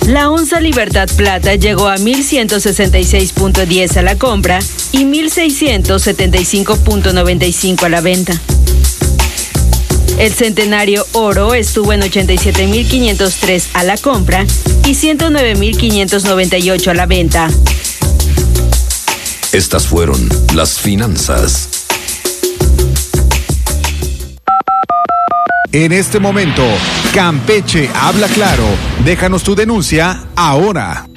La onza Libertad Plata llegó a 1.166.10 a la compra y 1.675.95 a la venta. El Centenario Oro estuvo en 87.503 a la compra y 109.598 a la venta. Estas fueron las finanzas. En este momento, Campeche habla claro. Déjanos tu denuncia ahora.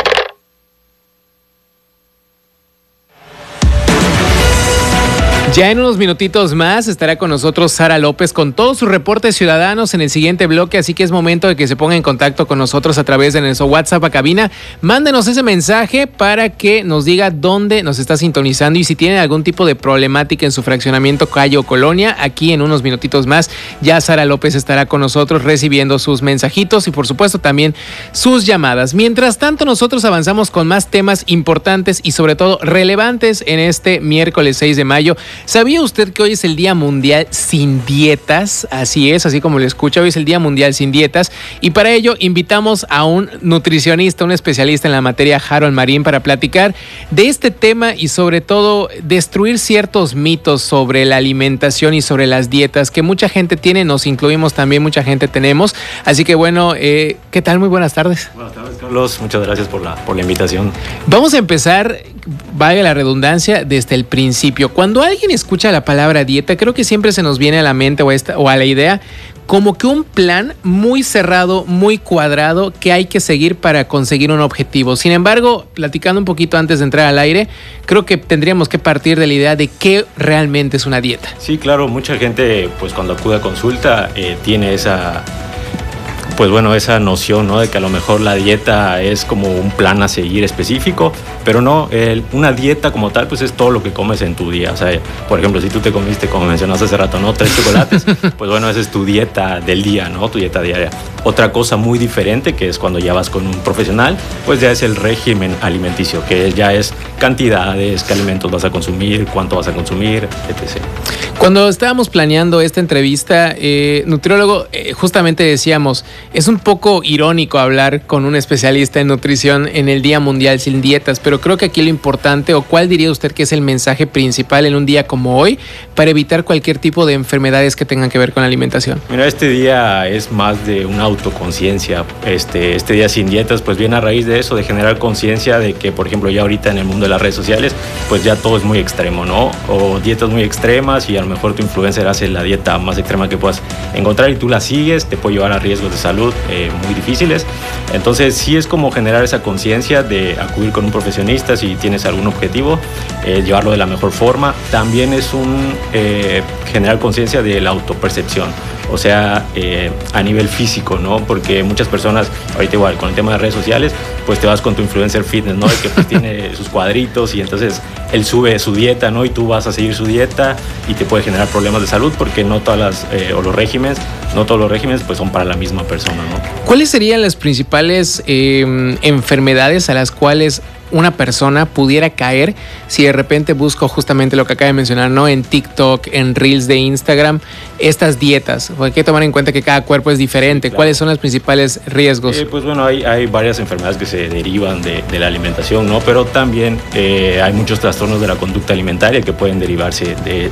Ya en unos minutitos más estará con nosotros Sara López con todos sus reportes ciudadanos en el siguiente bloque, así que es momento de que se ponga en contacto con nosotros a través de nuestro WhatsApp a cabina. Mándenos ese mensaje para que nos diga dónde nos está sintonizando y si tiene algún tipo de problemática en su fraccionamiento, calle o colonia. Aquí en unos minutitos más ya Sara López estará con nosotros recibiendo sus mensajitos y por supuesto también sus llamadas. Mientras tanto, nosotros avanzamos con más temas importantes y sobre todo relevantes en este miércoles 6 de mayo. ¿Sabía usted que hoy es el Día Mundial Sin Dietas? Así es, así como lo escucha, hoy es el Día Mundial Sin Dietas y para ello invitamos a un nutricionista, un especialista en la materia, Harold Marín, para platicar de este tema y sobre todo destruir ciertos mitos sobre la alimentación y sobre las dietas que mucha gente tiene, nos incluimos también, mucha gente tenemos. Así que bueno, ¿qué tal? Muy buenas tardes. Buenas tardes, Carlos. Muchas gracias por la invitación. Vamos a empezar, valga la redundancia, desde el principio. Cuando alguien escucha la palabra dieta, creo que siempre se nos viene a la mente o a la idea como que un plan muy cerrado, muy cuadrado que hay que seguir para conseguir un objetivo. Sin embargo, platicando un poquito antes de entrar al aire, creo que tendríamos que partir de la idea de qué realmente es una dieta. Sí, claro, mucha gente pues cuando acude a consulta tiene esa noción, ¿no? De que a lo mejor la dieta es como un plan a seguir específico, pero no, una dieta como tal, pues es todo lo que comes en tu día. O sea, por ejemplo, si tú te comiste, como mencionaste hace rato, ¿no? 3 chocolates, pues bueno, esa es tu dieta del día, ¿no? Tu dieta diaria. Otra cosa muy diferente, que es cuando ya vas con un profesional, pues ya es el régimen alimenticio, que ya es cantidades, qué alimentos vas a consumir, cuánto vas a consumir, etc. Cuando estábamos planeando esta entrevista, nutriólogo, justamente decíamos, es un poco irónico hablar con un especialista en nutrición en el Día Mundial Sin Dietas, pero creo que aquí lo importante, o cuál diría usted que es el mensaje principal en un día como hoy para evitar cualquier tipo de enfermedades que tengan que ver con la alimentación. Mira, este día es más de una autoconciencia. Este día sin dietas pues viene a raíz de eso, de generar conciencia de que, por ejemplo, ya ahorita en el mundo de las redes sociales pues ya todo es muy extremo, ¿no? O dietas muy extremas y a lo mejor tu influencer hace la dieta más extrema que puedas encontrar y tú la sigues, te puede llevar a riesgos de salud muy difíciles. Entonces sí es como generar esa conciencia de acudir con un profesionista si tienes algún objetivo, llevarlo de la mejor forma. También es generar conciencia de la autopercepción, o sea, a nivel físico, ¿no? Porque muchas personas, ahorita igual con el tema de redes sociales, pues te vas con tu influencer fitness, ¿no? El que pues tiene sus cuadritos y entonces él sube su dieta, ¿no? Y tú vas a seguir su dieta y te puede generar problemas de salud porque no todas no todos los regímenes pues son para la misma persona, ¿no? ¿Cuáles serían las principales enfermedades a las cuales una persona pudiera caer si de repente busco justamente lo que acaba de mencionar, ¿no? En TikTok, en Reels de Instagram, estas dietas? Hay que tomar en cuenta que cada cuerpo es diferente. Sí, claro. ¿Cuáles son los principales riesgos? Pues bueno, hay varias enfermedades que se derivan de la alimentación, ¿no? Pero también hay muchos trastornos de la conducta alimentaria que pueden derivarse de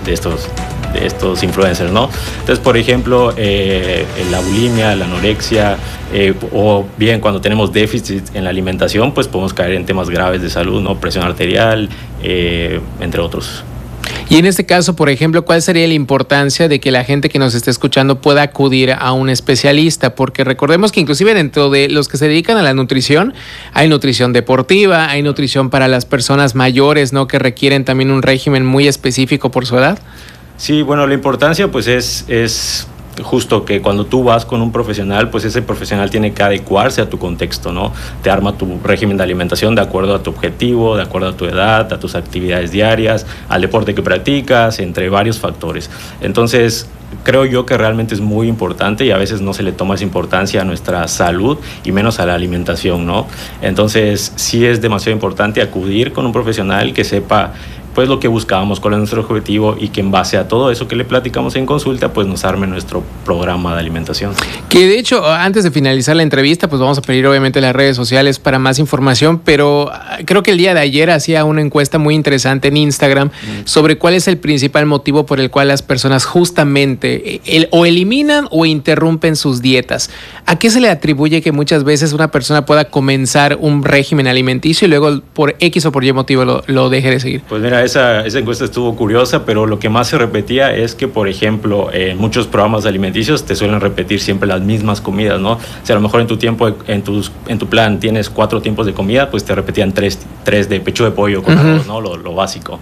estos influencers, ¿no? Entonces, por ejemplo, la bulimia, la anorexia, o bien cuando tenemos déficit en la alimentación, pues podemos caer en temas graves de salud, ¿no? Presión arterial, entre otros. Y en este caso, por ejemplo, ¿cuál sería la importancia de que la gente que nos esté escuchando pueda acudir a un especialista? Porque recordemos que inclusive dentro de los que se dedican a la nutrición, hay nutrición deportiva, hay nutrición para las personas mayores, ¿no? Que requieren también un régimen muy específico por su edad. Sí, bueno, la importancia pues es justo que cuando tú vas con un profesional, pues ese profesional tiene que adecuarse a tu contexto, ¿no? Te arma tu régimen de alimentación de acuerdo a tu objetivo, de acuerdo a tu edad, a tus actividades diarias, al deporte que practicas, entre varios factores. Entonces, creo yo que realmente es muy importante y a veces no se le toma esa importancia a nuestra salud y menos a la alimentación, ¿no? Entonces, sí es demasiado importante acudir con un profesional que sepa pues lo que buscábamos, cuál es nuestro objetivo, y que en base a todo eso que le platicamos en consulta, pues nos arme nuestro programa de alimentación. Que de hecho, antes de finalizar la entrevista, pues vamos a pedir obviamente las redes sociales para más información, pero creo que el día de ayer hacía una encuesta muy interesante en Instagram sobre cuál es el principal motivo por el cual las personas justamente o eliminan o interrumpen sus dietas. ¿A qué se le atribuye que muchas veces una persona pueda comenzar un régimen alimenticio y luego por X o por Y motivo lo deje de seguir? Pues mira, esa encuesta estuvo curiosa, pero lo que más se repetía es que, por ejemplo, en muchos programas alimenticios te suelen repetir siempre las mismas comidas, ¿no? Si a lo mejor en tu plan tienes 4 tiempos de comida, pues te repetían 3 de pecho de pollo con arroz, ¿no? Lo básico.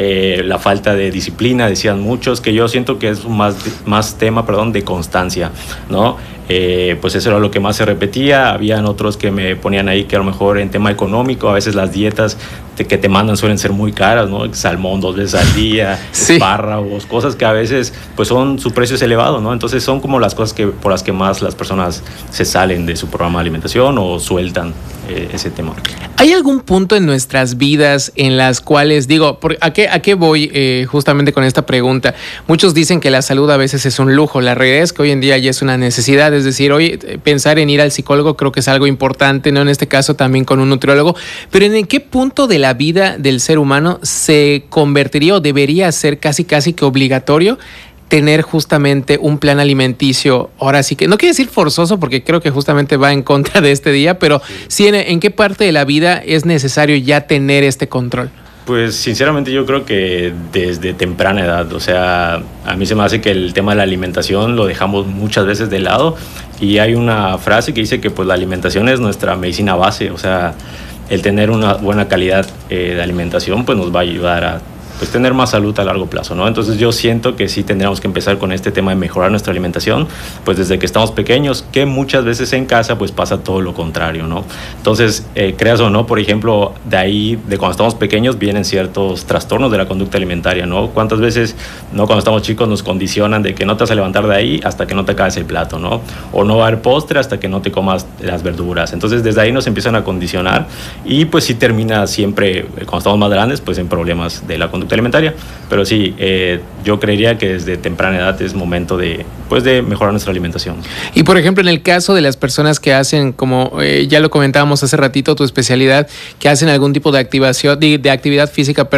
La falta de disciplina, decían muchos, que yo siento que es más tema de constancia, ¿no? Pues eso era lo que más se repetía. Habían otros que me ponían ahí que a lo mejor en tema económico, a veces las dietas que te mandan suelen ser muy caras, ¿no? Salmón 2 veces al día, espárragos, cosas que a veces pues su precio es elevado, ¿no? Entonces son como las cosas por las que más las personas se salen de su programa de alimentación o sueltan ese tema. ¿Hay algún punto en nuestras vidas en las cuales, ¿a qué voy justamente con esta pregunta? Muchos dicen que la salud a veces es un lujo. La realidad es que hoy en día ya es una necesidad. Es decir, hoy pensar en ir al psicólogo creo que es algo importante, ¿no? En este caso también con un nutriólogo. Pero ¿en qué punto de la vida del ser humano se convertiría o debería ser casi que obligatorio tener justamente un plan alimenticio? Ahora sí que, no quiero decir forzoso porque creo que justamente va en contra de este día, pero sí en qué parte de la vida es necesario ya tener este control. Pues sinceramente yo creo que desde temprana edad, o sea, a mí se me hace que el tema de la alimentación lo dejamos muchas veces de lado, y hay una frase que dice que pues la alimentación es nuestra medicina base, o sea, el tener una buena calidad de alimentación pues nos va a ayudar a pues tener más salud a largo plazo, ¿no? Entonces yo siento que sí tendríamos que empezar con este tema de mejorar nuestra alimentación, pues desde que estamos pequeños, que muchas veces en casa pues pasa todo lo contrario, ¿no? Entonces, creas o no, por ejemplo, de cuando estamos pequeños vienen ciertos trastornos de la conducta alimentaria, ¿no? ¿Cuántas veces, no, cuando estamos chicos nos condicionan de que no te vas a levantar de ahí hasta que no te acabes el plato, ¿no? O no va a haber postre hasta que no te comas las verduras. Entonces desde ahí nos empiezan a condicionar y pues sí termina siempre, cuando estamos más grandes, pues en problemas de la conducta alimentaria. Pero sí, yo creería que desde temprana edad es momento de mejorar nuestra alimentación. Y por ejemplo, en el caso de las personas que hacen, como ya lo comentábamos hace ratito, tu especialidad, que hacen algún tipo de actividad física,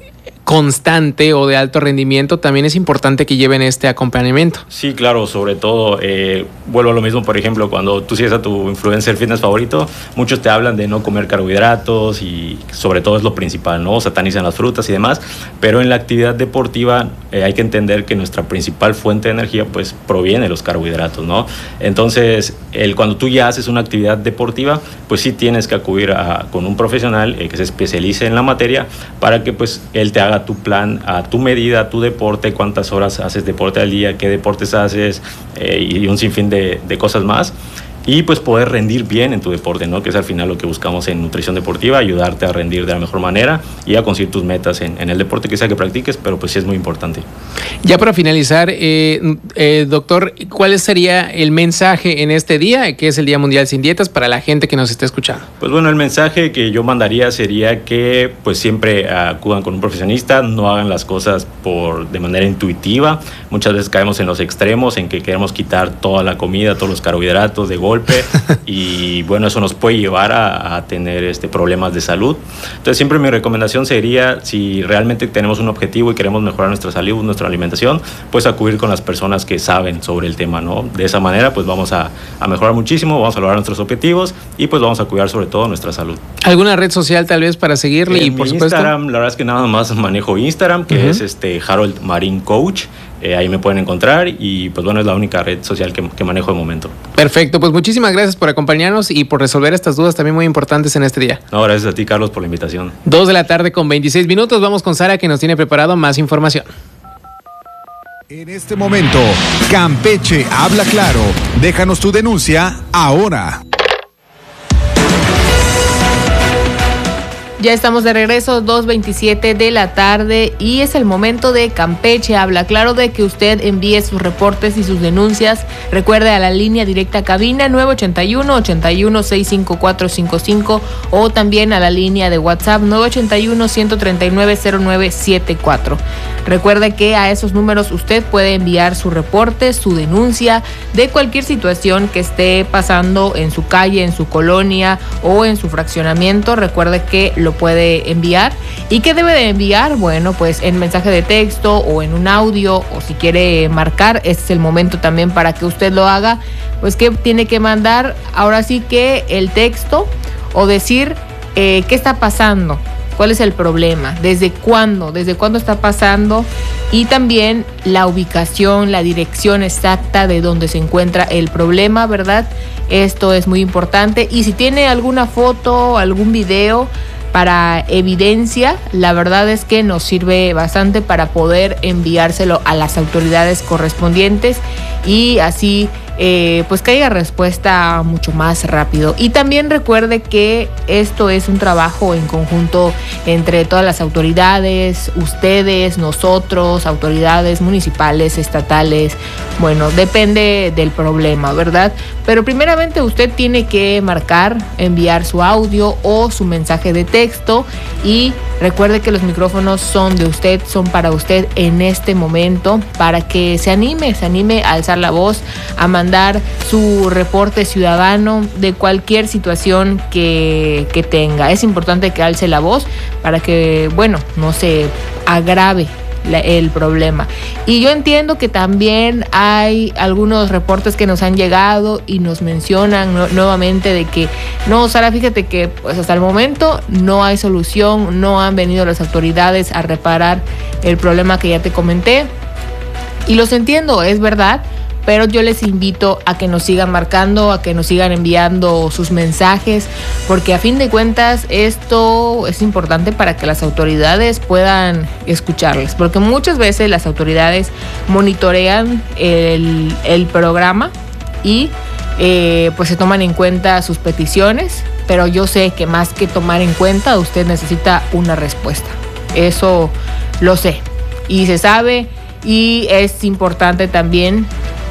constante o de alto rendimiento, también es importante que lleven este acompañamiento. Sí, claro, sobre todo, vuelvo a lo mismo, por ejemplo, cuando tú sigues a tu influencer fitness favorito, muchos te hablan de no comer carbohidratos y sobre todo es lo principal, ¿no? Satanizan las frutas y demás, pero en la actividad deportiva hay que entender que nuestra principal fuente de energía pues proviene de los carbohidratos, ¿no? Entonces, cuando tú ya haces una actividad deportiva, pues sí tienes que acudir con un profesional que se especialice en la materia para que pues él te haga tu plan, a tu medida, a tu deporte, cuántas horas haces deporte al día, qué deportes haces y un sinfín de cosas más. Y pues poder rendir bien en tu deporte, ¿no? Que es al final lo que buscamos en nutrición deportiva, ayudarte a rendir de la mejor manera y a conseguir tus metas en el deporte que sea que practiques, pero pues sí es muy importante. Ya para finalizar, doctor, ¿cuál sería el mensaje en este día, que es el Día Mundial Sin Dietas, para la gente que nos está escuchando? Pues bueno, el mensaje que yo mandaría sería que pues siempre acudan con un profesionista, no hagan las cosas de manera intuitiva. Muchas veces caemos en los extremos, en que queremos quitar toda la comida, todos los carbohidratos de golpe, y bueno, eso nos puede llevar a tener problemas de salud. Entonces siempre mi recomendación sería, si realmente tenemos un objetivo y queremos mejorar nuestra salud, nuestra alimentación, pues acudir con las personas que saben sobre el tema, ¿no? De esa manera pues vamos a mejorar muchísimo, vamos a lograr nuestros objetivos y pues vamos a cuidar sobre todo nuestra salud. ¿Alguna red social tal vez para seguirle? Y por supuesto Instagram, la verdad es que nada más manejo Instagram, que es Harold Marín Coach. Ahí me pueden encontrar y pues bueno, es la única red social que manejo de momento. Perfecto, pues muchísimas gracias por acompañarnos y por resolver estas dudas también muy importantes en este día. No, gracias a ti, Carlos, por la invitación. 2:26 p.m. Vamos con Sara, que nos tiene preparado más información. En este momento, Campeche habla claro. Déjanos tu denuncia ahora. Ya estamos de regreso, 2:27 de la tarde, y es el momento de Campeche Habla Claro, de que usted envíe sus reportes y sus denuncias. Recuerde a la línea directa cabina 981-81-65455 o también a la línea de WhatsApp 981-139-0974. Recuerde que a esos números usted puede enviar su reporte, su denuncia de cualquier situación que esté pasando en su calle, en su colonia o en su fraccionamiento. Recuerde que lo puede enviar. ¿Y qué debe de enviar? Bueno, pues en mensaje de texto o en un audio, o si quiere marcar, este es el momento también para que usted lo haga. Pues que tiene que mandar ahora sí que el texto o decir qué está pasando, cuál es el problema, desde cuándo está pasando, y también la ubicación, la dirección exacta de donde se encuentra el problema, ¿verdad? Esto es muy importante. Y si tiene alguna foto, algún video para evidencia, la verdad es que nos sirve bastante para poder enviárselo a las autoridades correspondientes y así pues que haya respuesta mucho más rápido. Y también recuerde que esto es un trabajo en conjunto entre todas las autoridades, ustedes, nosotros, autoridades municipales, estatales. Bueno, depende del problema, ¿verdad? Pero primeramente usted tiene que marcar, enviar su audio o su mensaje de texto, y recuerde que los micrófonos son de usted, son para usted en este momento, para que se anime a alzar la voz, a mandar su reporte ciudadano de cualquier situación que tenga. Es importante que alce la voz para que, bueno, no se agrave el problema. Y yo entiendo que también hay algunos reportes que nos han llegado y nos mencionan nuevamente de que no, Sara, fíjate que pues hasta el momento no hay solución, no han venido las autoridades a reparar el problema que ya te comenté, y los entiendo, es verdad. Pero yo les invito a que nos sigan marcando, a que nos sigan enviando sus mensajes, porque a fin de cuentas esto es importante para que las autoridades puedan escucharles, porque muchas veces las autoridades monitorean el programa y pues se toman en cuenta sus peticiones, pero yo sé que más que tomar en cuenta, usted necesita una respuesta. Eso lo sé y se sabe, y es importante también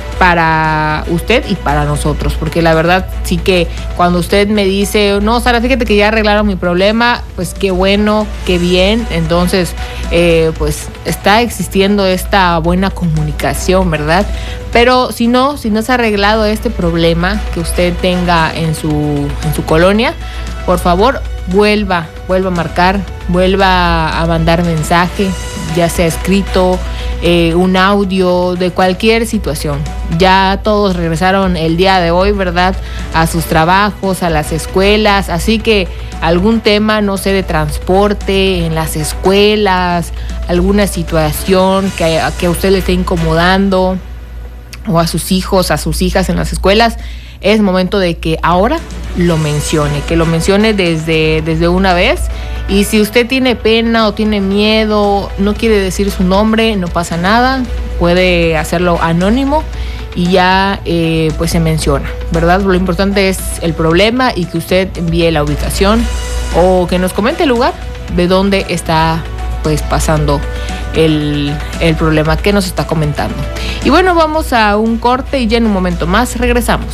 para usted y para nosotros, porque la verdad sí que cuando usted me dice, no, Sara, fíjate que ya arreglaron mi problema, pues qué bueno, qué bien. Entonces pues está existiendo esta buena comunicación, ¿verdad? Pero si no se ha arreglado este problema que usted tenga en su colonia, por favor vuelva a marcar, vuelva a mandar mensaje, ya sea escrito, un audio, de cualquier situación. Ya todos regresaron el día de hoy, ¿verdad?, a sus trabajos, a las escuelas, así que algún tema, no sé, de transporte en las escuelas, alguna situación que a usted le esté incomodando, o a sus hijos, a sus hijas en las escuelas, es momento de que ahora lo mencione desde una vez. Y si usted tiene pena o tiene miedo, no quiere decir su nombre, no pasa nada, puede hacerlo anónimo y ya pues se menciona, ¿verdad? Lo importante es el problema y que usted envíe la ubicación o que nos comente el lugar de dónde está pues pasando el problema que nos está comentando. Y bueno, vamos a un corte y ya en un momento más regresamos.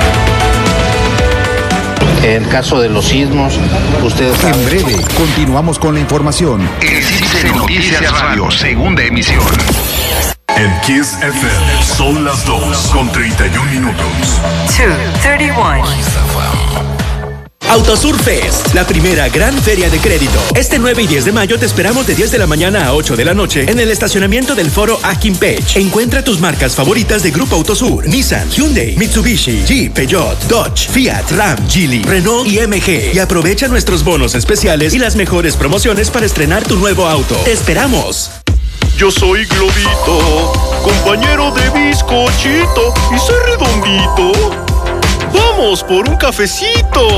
En el caso de los sismos, ustedes saben. En breve, continuamos con la información. Existe Noticias Radio, segunda emisión. En Kiss FM son las 2:31. 2:31. Autosur Fest, la primera gran feria de crédito. Este 9 y 10 de mayo te esperamos de 10 de la mañana a 8 de la noche en el estacionamiento del Foro Aquimpech. Encuentra tus marcas favoritas de Grupo Autosur: Nissan, Hyundai, Mitsubishi, Jeep, Peugeot, Dodge, Fiat, Ram, Geely, Renault y MG. Y aprovecha nuestros bonos especiales y las mejores promociones para estrenar tu nuevo auto. ¡Te esperamos! Yo soy Globito, compañero de bizcochito, y soy redondito. ¡Vamos por un cafecito!